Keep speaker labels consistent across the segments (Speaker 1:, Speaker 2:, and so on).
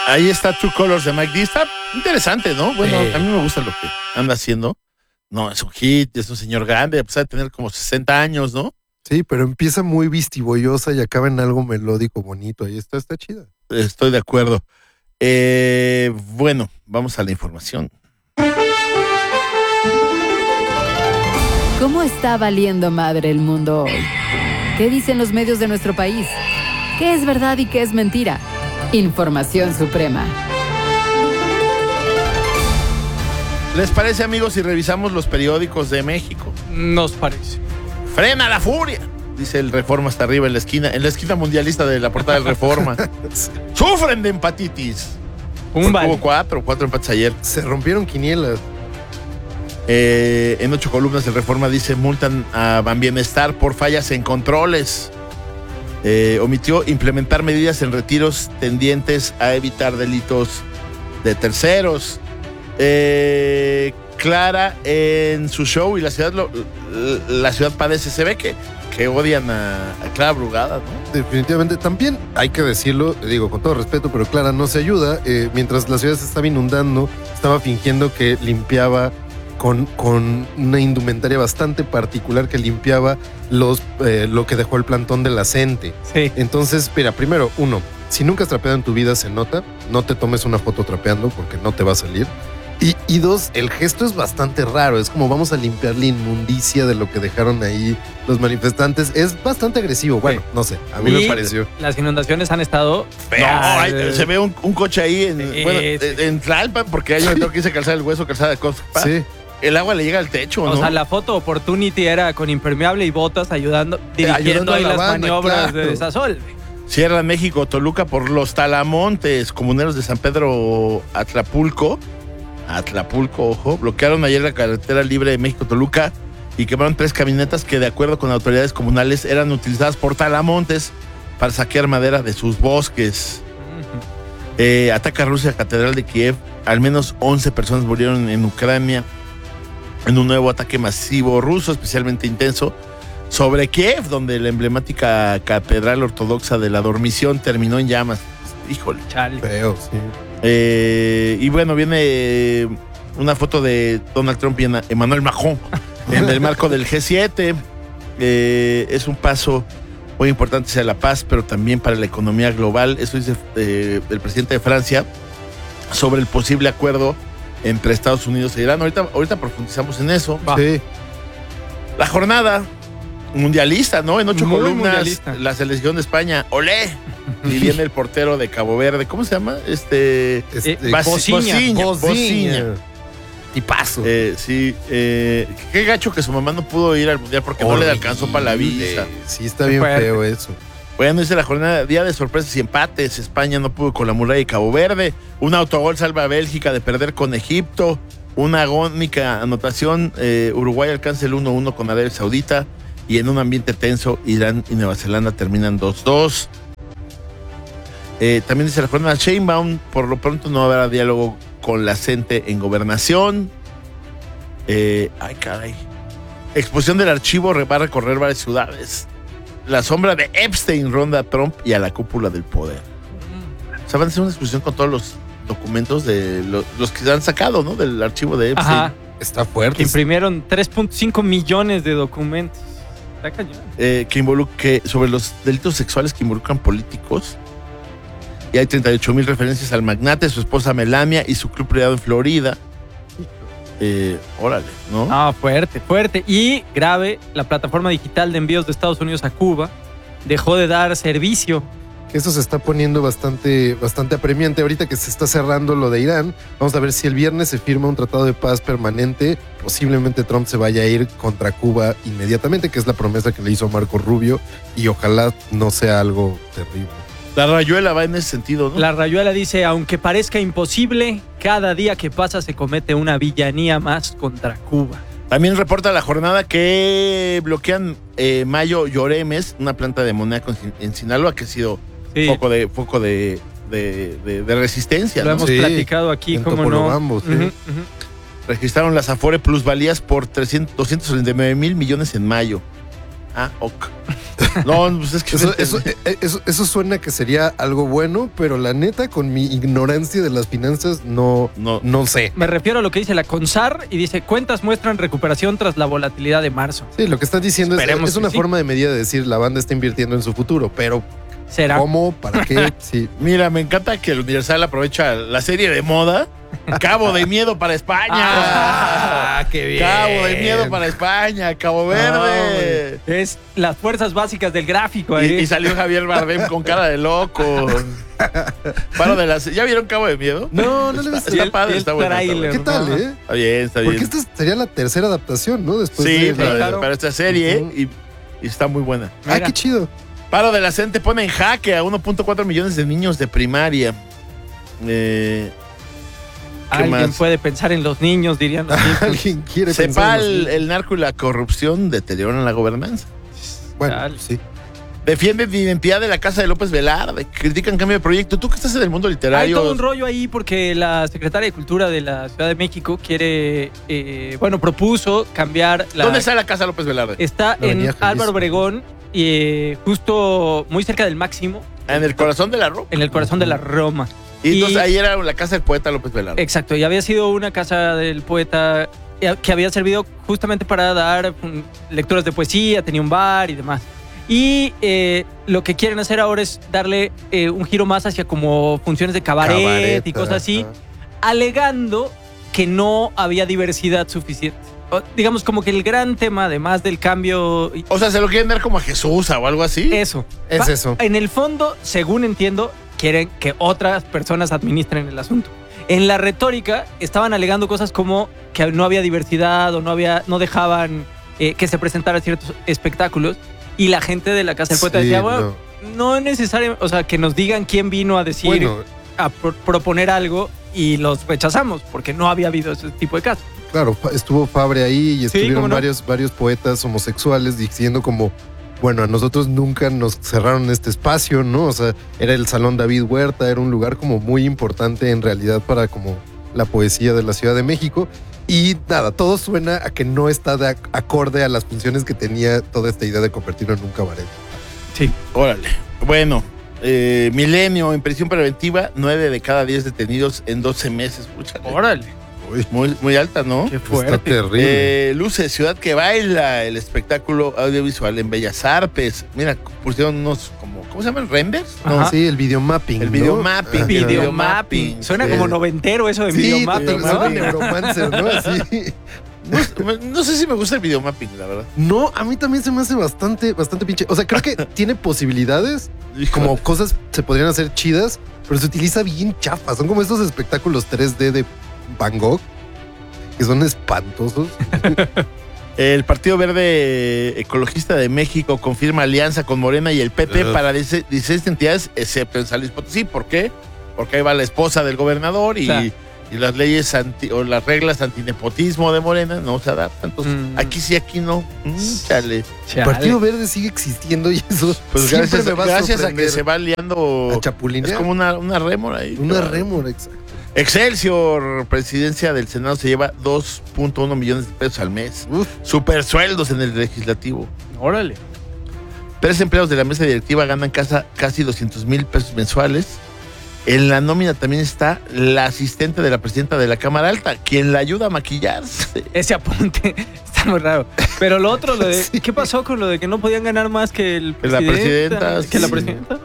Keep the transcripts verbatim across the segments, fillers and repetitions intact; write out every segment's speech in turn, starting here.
Speaker 1: Ahí está True Colors de Mike D. Está interesante, ¿no? Bueno,
Speaker 2: Eh.
Speaker 1: a mí me gusta lo que anda haciendo. No, es un hit, es un señor grande, a pesar de tener como sesenta años, ¿no?
Speaker 2: Sí, pero empieza muy vistiboyosa y acaba en algo melódico bonito. Ahí está, está chida.
Speaker 1: Estoy de acuerdo. Eh, bueno, vamos a la información.
Speaker 3: ¿Cómo está valiendo madre el mundo hoy? ¿Qué dicen los medios de nuestro país? ¿Qué es verdad y qué es mentira? Información suprema.
Speaker 1: ¿Les parece, amigos, si revisamos los periódicos de México?
Speaker 4: Nos parece.
Speaker 1: ¡Frena la furia! Dice el Reforma hasta arriba en la esquina, en la esquina mundialista de la portada del Reforma. ¡Sufren de empatitis!
Speaker 4: Un vale.
Speaker 1: Hubo cuatro, cuatro empates ayer.
Speaker 2: Se rompieron quinielas.
Speaker 1: Eh, en ocho columnas el Reforma dice, multan a Banbienestar por fallas en controles. Eh, omitió implementar medidas en retiros tendientes a evitar delitos de terceros. Eh, Clara en su show y la ciudad lo, la ciudad padece. Se ve que, que odian a, a Clara Brugada, ¿no?
Speaker 2: Definitivamente. También hay que decirlo, digo con todo respeto, pero Clara no se ayuda. Eh, mientras la ciudad se estaba inundando, estaba fingiendo que limpiaba con, con una indumentaria bastante particular que limpiaba los, eh, lo que dejó el plantón de la Cente.
Speaker 4: Sí.
Speaker 2: Entonces, mira, primero, uno, si nunca has trapeado en tu vida se nota, no te tomes una foto trapeando porque no te va a salir. Y, y dos, el gesto es bastante raro, es como vamos a limpiar la inmundicia de lo que dejaron ahí los manifestantes. Es bastante agresivo, bueno,
Speaker 4: Sí.
Speaker 2: no sé, a mí
Speaker 4: Y
Speaker 2: me pareció.
Speaker 4: Las inundaciones han estado
Speaker 1: Feo. Ay,
Speaker 4: feas.
Speaker 1: se ve un, un coche ahí en,
Speaker 4: Sí,
Speaker 1: bueno,
Speaker 4: sí.
Speaker 1: en Tlalpan, porque ahí me tengo que irse a calzar el hueso, calzada de Cospa.
Speaker 2: Sí,
Speaker 1: El agua le llega al techo, ¿no?
Speaker 4: O sea, la foto opportunity era con impermeable y botas ayudando, dirigiendo
Speaker 2: ayudando a
Speaker 4: ahí
Speaker 2: la
Speaker 4: las
Speaker 2: banda,
Speaker 4: maniobras
Speaker 2: claro.
Speaker 4: de Sasol.
Speaker 1: Sierra México, Toluca por los Talamontes, comuneros de San Pedro Atlapulco. Atlapulco, ojo, bloquearon ayer la carretera libre de México-Toluca y quemaron tres camionetas que, de acuerdo con autoridades comunales, eran utilizadas por Talamontes para saquear madera de sus bosques. Eh, ataca Rusia a Catedral de Kiev. Al menos once personas murieron en Ucrania en un nuevo ataque masivo ruso, especialmente intenso, sobre Kiev, donde la emblemática Catedral Ortodoxa de la Dormición terminó en llamas. Híjole.
Speaker 4: Chale.
Speaker 2: feo, sí.
Speaker 1: Eh, y bueno, viene una foto de Donald Trump y Emmanuel Macron en el marco del G siete. Eh, es un paso muy importante hacia la paz, pero también para la economía global. Eso dice eh, el presidente de Francia sobre el posible acuerdo entre Estados Unidos e Irán. Ahorita, ahorita profundizamos en eso.
Speaker 4: Va.
Speaker 2: Sí.
Speaker 1: La jornada mundialista, ¿no? En ocho
Speaker 4: Muy
Speaker 1: columnas,
Speaker 4: mundialista.
Speaker 1: la selección de España, ¡olé! Y viene el portero de Cabo Verde, ¿cómo se llama? Este...
Speaker 2: Este,
Speaker 4: Eh,
Speaker 1: Bas-
Speaker 4: Bociña.
Speaker 1: Bociña,
Speaker 2: Bociña.
Speaker 1: Bociña.
Speaker 2: Y paso.
Speaker 1: Eh, sí, eh, qué gacho que su mamá no pudo ir al mundial porque no le alcanzó para la visa.
Speaker 2: Sí, está bien
Speaker 4: Fuerte.
Speaker 2: feo eso.
Speaker 1: Bueno, dice la jornada, día de sorpresas y empates. España no pudo con la muralla de Cabo Verde. Un autogol salva a Bélgica de perder con Egipto. Una agónica anotación. Eh, Uruguay alcanza el uno uno con Arabia Saudita. Y en un ambiente tenso, Irán y Nueva Zelanda terminan dos dos. Eh, también dice la jornada, Sheinbaum, por lo pronto no habrá diálogo con la Cente en gobernación. Eh, ay, caray. Exposición del archivo va a recorrer varias ciudades. La sombra de Epstein ronda a Trump y a la cúpula del poder. O sea, van a hacer una exposición con todos los documentos de lo- los que se han sacado, ¿no? Del archivo de Epstein.
Speaker 4: Ajá.
Speaker 2: Está fuerte.
Speaker 4: Imprimieron tres punto cinco millones de documentos. Está cañón.
Speaker 1: Eh, que involucre sobre los delitos sexuales que involucran políticos. Y hay treinta y ocho mil referencias al magnate, su esposa Melania y su club privado en Florida. Eh, órale, ¿no?
Speaker 4: Ah, fuerte, fuerte. Y grave, la plataforma digital de envíos de Estados Unidos a Cuba dejó de dar servicio.
Speaker 2: Que eso se está poniendo bastante, bastante apremiante. Ahorita que se está cerrando lo de Irán, vamos a ver si el viernes se firma un tratado de paz permanente. Posiblemente Trump se vaya a ir contra Cuba inmediatamente, que es la promesa que le hizo Marco Rubio, y ojalá no sea algo terrible.
Speaker 1: La rayuela va en ese sentido, ¿no?
Speaker 4: La Rayuela dice, aunque parezca imposible, cada día que pasa se comete una villanía más contra Cuba.
Speaker 1: También reporta la jornada que bloquean eh, Mayo Lloremes, una planta de amoníaco en, en Sinaloa, que ha sido
Speaker 4: Sí,
Speaker 1: foco de foco de, de, de- de resistencia,
Speaker 4: lo
Speaker 1: ¿no?
Speaker 4: hemos
Speaker 2: Sí,
Speaker 4: platicado aquí,
Speaker 2: en
Speaker 4: como no.
Speaker 2: Topolobampo, sí.
Speaker 4: Ujú, ujú.
Speaker 1: Registraron las Afore plusvalías por trescientos, doscientos treinta y nueve mil millones en mayo. Ah, ok. No, pues es que
Speaker 2: Eso, eso, eso, eso suena que sería algo bueno, pero la neta, con mi ignorancia de las finanzas, no,
Speaker 1: no.
Speaker 2: no sé.
Speaker 4: Me refiero a lo que dice la CONSAR y dice, cuentas muestran recuperación tras la volatilidad de marzo.
Speaker 2: Sí, lo que están diciendo es,
Speaker 4: Esperemos
Speaker 2: es una
Speaker 4: que sí.
Speaker 2: forma de medida de decir la banda está invirtiendo en su futuro, pero
Speaker 4: ¿Será?
Speaker 2: ¿cómo? ¿Para qué? Sí.
Speaker 1: Mira, me encanta que el Universal aprovecha la serie de moda. Cabo de Miedo para España.
Speaker 2: Ah, qué bien.
Speaker 1: Cabo de Miedo para España, Cabo Verde.
Speaker 4: No, es las fuerzas básicas del gráfico
Speaker 1: y,
Speaker 4: ahí.
Speaker 1: y salió Javier Bardem con cara de loco. Paro de las. ¿Ya vieron Cabo de Miedo?
Speaker 2: No, no le he
Speaker 1: Está,
Speaker 2: visto.
Speaker 1: está
Speaker 4: el-
Speaker 1: padre,
Speaker 4: y el
Speaker 1: está bueno. Está,
Speaker 4: tráiler.
Speaker 1: bueno.
Speaker 2: ¿Qué tal,
Speaker 4: Ajá.
Speaker 2: eh?
Speaker 1: Está bien, está bien.
Speaker 2: Porque esta sería la tercera adaptación, ¿no? Después
Speaker 1: sí,
Speaker 2: de
Speaker 1: para,
Speaker 4: claro.
Speaker 1: para esta serie
Speaker 2: Ujú.
Speaker 1: y, y está muy buena.
Speaker 2: Ah,
Speaker 4: Mira.
Speaker 2: qué chido.
Speaker 1: Paro de la gente pone en jaque a uno punto cuatro millones de niños de primaria. Eh, ¿qué
Speaker 4: Alguien
Speaker 1: más?
Speaker 4: puede pensar en los niños, dirían los niños.
Speaker 2: Alguien quiere pensar en
Speaker 1: CEPAL,
Speaker 2: los-
Speaker 1: el narco y la corrupción deterioran la gobernanza.
Speaker 2: Bueno,
Speaker 4: Chale.
Speaker 2: sí.
Speaker 1: Defienden la identidad de la casa de López Velarde. Critican cambio de proyecto. Tú que estás en el mundo
Speaker 4: Hay
Speaker 1: literario.
Speaker 4: todo un rollo ahí porque la secretaria de Cultura de la Ciudad de México quiere, eh, bueno, propuso cambiar la...
Speaker 1: ¿Dónde está la casa de López Velarde?
Speaker 4: Está
Speaker 2: La
Speaker 4: en
Speaker 2: Avenida Jalisco.
Speaker 4: Álvaro Obregón, y, eh, justo muy cerca del Máximo,
Speaker 1: En el corazón de la roca.
Speaker 4: en el corazón de la Roma.
Speaker 1: Y entonces
Speaker 4: y-
Speaker 1: ahí era la casa del poeta López Velarde.
Speaker 4: Exacto, y había sido una casa del poeta eh, que había servido justamente para dar mm, lecturas de poesía, tenía un bar y demás. Y eh, lo que quieren hacer ahora es darle eh, un giro más hacia como funciones de cabaret,
Speaker 2: Cabaret,
Speaker 4: y cosas así,
Speaker 2: ajá.
Speaker 4: alegando que no había diversidad suficiente. O, digamos como que el gran tema, además del cambio,
Speaker 1: O sea, se lo quieren dar como a Jesús o algo así.
Speaker 4: eso.
Speaker 2: Es
Speaker 4: Va-
Speaker 2: eso.
Speaker 4: En el fondo, según entiendo, quieren que otras personas administren el asunto. En la retórica estaban alegando cosas como que no había diversidad o no había, no dejaban eh, que se presentaran ciertos espectáculos. Y la gente de la Casa del Poeta
Speaker 2: Sí,
Speaker 4: decía, bueno,
Speaker 2: no.
Speaker 4: no es necesario, o sea, que nos digan quién vino a decir,
Speaker 2: Bueno,
Speaker 4: a pro- proponer algo y los rechazamos porque no había habido ese tipo de casos.
Speaker 2: claro, fa- estuvo Fabre ahí y
Speaker 4: cómo
Speaker 2: estuvieron
Speaker 4: no.
Speaker 2: varios, varios poetas homosexuales diciendo como, bueno, a nosotros nunca nos cerraron este espacio, ¿no? O sea, era el Salón David Huerta, era un lugar como muy importante en realidad para como la poesía de la Ciudad de México. Y nada, todo suena a que no está de ac- acorde a las funciones que tenía toda esta idea de convertirlo en un cabaret.
Speaker 4: Sí.
Speaker 1: Órale. Bueno, eh, Milenio, en prisión preventiva, nueve de cada diez detenidos en doce meses. Úchale.
Speaker 4: Órale,
Speaker 2: Uy,
Speaker 1: Muy, muy alta, ¿no?
Speaker 4: qué
Speaker 2: está
Speaker 4: fuerte.
Speaker 2: terrible.
Speaker 1: Eh, Luces, Ciudad que Baila, el espectáculo audiovisual en Bellas Artes. Mira, pusieron unos como, ¿cómo se llaman? ¿Renders?
Speaker 4: Ajá.
Speaker 2: No, sí, el videomapping.
Speaker 1: El
Speaker 2: ¿no?
Speaker 1: videomapping,
Speaker 2: Ajá.
Speaker 1: video-
Speaker 4: Videomapping. Suena
Speaker 1: Sí.
Speaker 4: como noventero eso de
Speaker 2: Sí,
Speaker 4: videomapping,
Speaker 2: te-
Speaker 4: ¿no?
Speaker 2: suena neuromancer, ¿no? Así.
Speaker 1: No, no sé si me gusta el videomapping, la verdad.
Speaker 2: No, a mí también se me hace bastante, bastante pinche. O sea, creo que tiene posibilidades, como cosas se podrían hacer chidas, pero se utiliza bien chafa. Son como estos espectáculos tres D de Van Gogh, que son espantosos.
Speaker 1: El Partido Verde Ecologista de México confirma alianza con Morena y el P T
Speaker 2: Ugh.
Speaker 1: para dieciséis entidades, excepto en San Luis Potosí. ¿Por qué? Porque ahí va la esposa del gobernador y,
Speaker 4: Claro.
Speaker 1: y las leyes anti, o las reglas antinepotismo de Morena no se adaptan. Entonces,
Speaker 4: Mm.
Speaker 1: aquí sí, aquí no. Mm, chale.
Speaker 2: El
Speaker 4: Chale.
Speaker 2: Partido Verde sigue existiendo y eso
Speaker 1: Pues
Speaker 2: siempre
Speaker 1: gracias,
Speaker 2: me va a
Speaker 1: gracias a que
Speaker 2: sorprender.
Speaker 1: se va liando.
Speaker 2: A chapulinear.
Speaker 1: Es como una, una rémora ahí.
Speaker 2: Una rémora, exacto.
Speaker 1: Excelsior, presidencia del Senado, se lleva dos punto uno millones de pesos al mes.
Speaker 2: Uf.
Speaker 1: Super sueldos en el legislativo.
Speaker 4: Órale.
Speaker 1: Tres empleados de la mesa directiva ganan casa, casi doscientos mil pesos mensuales. En la nómina también está la asistente de la presidenta de la Cámara Alta, quien la ayuda a maquillarse.
Speaker 4: Ese apunte está muy raro. Pero lo otro, lo de,
Speaker 2: Sí.
Speaker 4: ¿qué pasó con lo de que no podían ganar más que el
Speaker 1: Que la
Speaker 4: presidenta?
Speaker 1: presidenta,
Speaker 4: Que la
Speaker 1: sí.
Speaker 4: presidenta.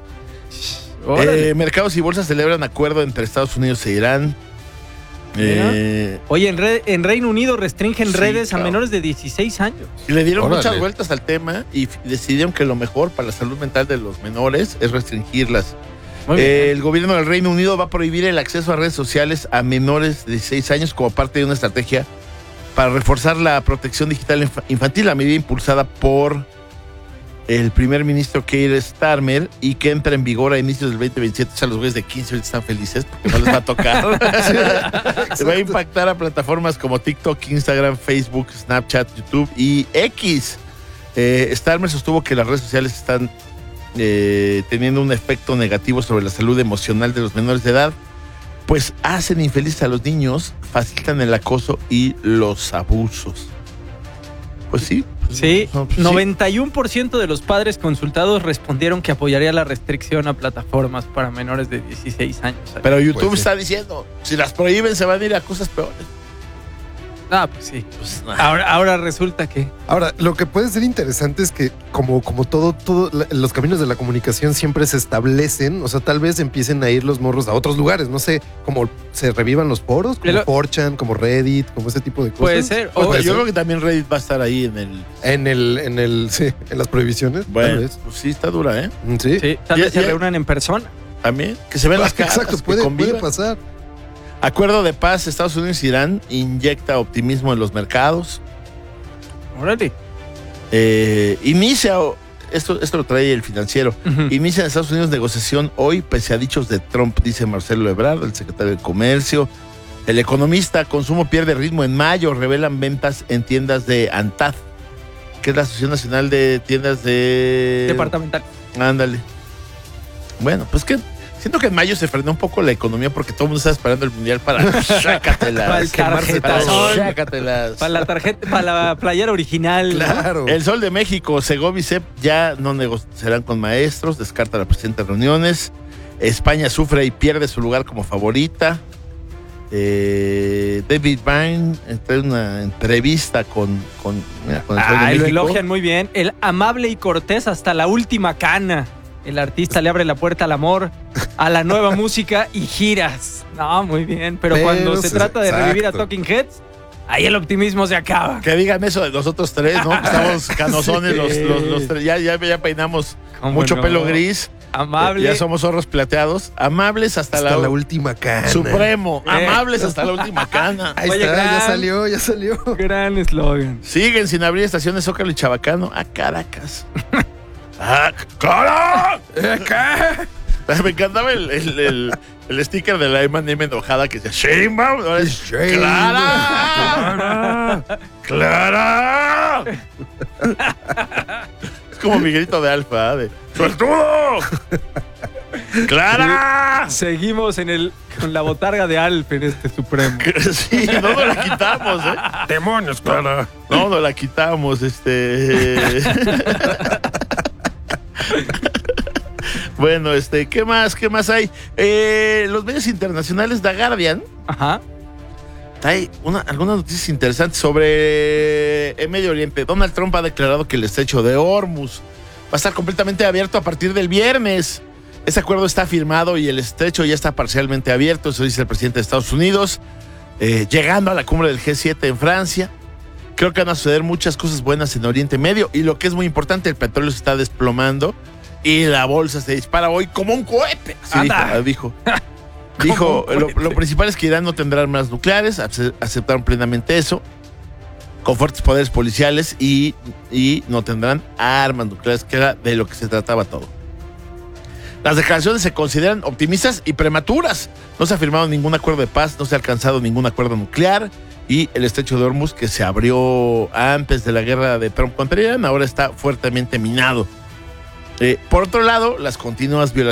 Speaker 4: Órale.
Speaker 1: Eh, mercados y bolsas celebran acuerdo entre Estados Unidos e Irán.
Speaker 4: Mira.
Speaker 1: Eh,
Speaker 4: Oye, en, Re- en Reino Unido restringen
Speaker 1: Sí,
Speaker 4: redes a
Speaker 1: cabrón.
Speaker 4: menores de dieciséis años.
Speaker 1: y le dieron
Speaker 2: Órale.
Speaker 1: muchas vueltas al tema y f- decidieron que lo mejor para la salud mental de los menores es restringirlas.
Speaker 4: Muy
Speaker 1: Eh,
Speaker 4: bien.
Speaker 1: el gobierno del Reino Unido va a prohibir el acceso a redes sociales a menores de dieciséis años como parte de una estrategia para reforzar la protección digital inf- infantil, la medida impulsada por el primer ministro Keir Starmer y que entra en vigor a inicios del veinte veintisiete. O sea, los güeyes de quince ahorita están felices porque no les va a tocar. Se va a impactar a plataformas como TikTok, Instagram, Facebook, Snapchat, YouTube y X. Eh, Starmer sostuvo que las redes sociales están eh, teniendo un efecto negativo sobre la salud emocional de los menores de edad, pues hacen infelices a los niños, facilitan el acoso y los abusos. Pues sí,
Speaker 4: Sí,
Speaker 1: No, pues sí.
Speaker 4: noventa y uno por ciento de los padres consultados respondieron que apoyaría la restricción a plataformas para menores de dieciséis años.
Speaker 1: Pero YouTube
Speaker 2: Pues sí.
Speaker 1: está diciendo, si las prohíben se van a ir a cosas peores.
Speaker 4: Ah, pues sí.
Speaker 1: Pues, nah.
Speaker 4: Ahora, ahora resulta que...
Speaker 2: Ahora, lo que puede ser interesante es que como, como todo, todo, la- los caminos de la comunicación siempre se establecen, o sea, tal vez empiecen a ir los morros a otros lugares, no sé, como se revivan los foros, como
Speaker 4: Pero-
Speaker 2: four chan, como Reddit, como ese tipo de cosas.
Speaker 4: Puede ser.
Speaker 1: Pues,
Speaker 4: O-
Speaker 2: Puede
Speaker 1: yo
Speaker 2: ser.
Speaker 1: creo que también Reddit va a estar ahí en el...
Speaker 2: En el, en el, sí, en las prohibiciones, tal
Speaker 1: Bueno,
Speaker 2: vez.
Speaker 1: pues sí, está dura, ¿eh?
Speaker 2: Mm, Sí,
Speaker 4: sí, tal
Speaker 1: Ya-
Speaker 4: vez se
Speaker 1: ya-
Speaker 4: reúnan en persona.
Speaker 1: También, que se ven las caras,
Speaker 2: exacto,
Speaker 1: que
Speaker 2: puede, puede
Speaker 1: convivan.
Speaker 2: pasar.
Speaker 1: Acuerdo de paz, Estados Unidos e Irán inyecta optimismo en los mercados.
Speaker 4: Órale.
Speaker 1: Eh, inicia, esto, esto lo trae el Financiero,
Speaker 4: Ujú.
Speaker 1: inicia en Estados Unidos negociación hoy, pese a dichos de Trump, dice Marcelo Ebrard, el secretario de Comercio. El economista, consumo pierde ritmo en mayo, revelan ventas en tiendas de ANTAD, que es la Asociación Nacional de Tiendas de...
Speaker 4: Departamental.
Speaker 1: Ándale. Bueno, pues que siento que en mayo se frenó un poco la economía porque todo el mundo está esperando el mundial para chácatelas.
Speaker 4: Para el tarjetazón.
Speaker 1: Chácatelas.
Speaker 4: Para la tarjeta, para la playera original. ¿no?
Speaker 2: Claro.
Speaker 1: El Sol de México, Segov y C E P ya no negociarán con maestros, descarta la presidenta de reuniones. España sufre y pierde su lugar como favorita. Eh, David Byrne entró en una entrevista con, con, mira, con el Sol de
Speaker 4: Ay, lo
Speaker 1: México.
Speaker 4: elogian muy bien. El amable y cortés hasta la última cana. El artista le abre la puerta al amor, a la nueva música y giras. No, muy bien. Pero,
Speaker 2: Pero
Speaker 4: cuando se
Speaker 2: sí,
Speaker 4: trata de revivir a
Speaker 2: exacto.
Speaker 4: Talking Heads, ahí el optimismo se acaba.
Speaker 1: Que digan eso de nosotros tres, ¿no? Que estamos canosones
Speaker 4: Sí.
Speaker 1: los, los, los tres. Ya, ya, ya peinamos
Speaker 4: ¿Cómo
Speaker 1: mucho
Speaker 4: no?
Speaker 1: pelo gris.
Speaker 4: Amable.
Speaker 1: Ya somos zorros plateados. Amables hasta,
Speaker 2: Hasta
Speaker 1: la,
Speaker 2: la última cana.
Speaker 1: Supremo.
Speaker 4: Eh.
Speaker 1: Amables hasta la última cana.
Speaker 2: Ahí
Speaker 4: Oye,
Speaker 2: está,
Speaker 4: gran-
Speaker 2: ya salió, ya salió.
Speaker 4: Gran eslogan.
Speaker 1: Siguen sin abrir estaciones Zócalo y Chabacano a Caracas. ¡Ah, claro! Me encantaba el, el, el, el sticker de la Emma Neme enojada que decía Sheinbaum. Ahora es
Speaker 2: Sheinbaum.
Speaker 1: ¡Clara! ¡Clara! Es como mi grito de alfa, ¿eh? de ¡Suertudo! ¡Clara!
Speaker 4: Seguimos en el, con la botarga de Alf en este Supremo.
Speaker 1: Sí, no nos la quitamos, ¿eh?
Speaker 2: Demonios, Clara.
Speaker 1: No, nos la quitamos, este. Bueno, este, ¿qué más? ¿Qué más hay? Eh, los medios internacionales, The Guardian,
Speaker 4: Ajá.
Speaker 1: hay una, algunas noticias interesantes sobre el Medio Oriente. Donald Trump ha declarado que el estrecho de Hormuz va a estar completamente abierto a partir del viernes. Ese acuerdo está firmado y el estrecho ya está parcialmente abierto, eso dice el presidente de Estados Unidos, eh, llegando a la cumbre del G siete en Francia. Creo que van a suceder muchas cosas buenas en Oriente Medio y lo que es muy importante, el petróleo se está desplomando y la bolsa se dispara hoy como un cohete. Así
Speaker 4: Anda.
Speaker 1: dijo. Dijo, dijo
Speaker 4: un
Speaker 1: lo,
Speaker 4: cohete.
Speaker 1: lo principal es que Irán no tendrá armas nucleares, ace- aceptaron plenamente eso, con fuertes poderes policiales y, y no tendrán armas nucleares, que era de lo que se trataba todo. Las declaraciones se consideran optimistas y prematuras. No se ha firmado ningún acuerdo de paz, no se ha alcanzado ningún acuerdo nuclear y el estrecho de Hormuz, que se abrió antes de la guerra de Trump contra Irán, ahora está fuertemente minado. Eh, por otro lado, las continuas violaciones